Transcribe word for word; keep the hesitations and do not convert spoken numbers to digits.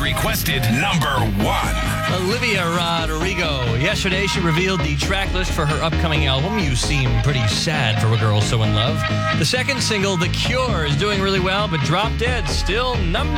requested number one. Olivia Rodrigo. Yesterday, she revealed the track list for her upcoming album, You Seem Pretty Sad for a Girl So In Love. The second single, The Cure, is doing really well, but Drop Dead still number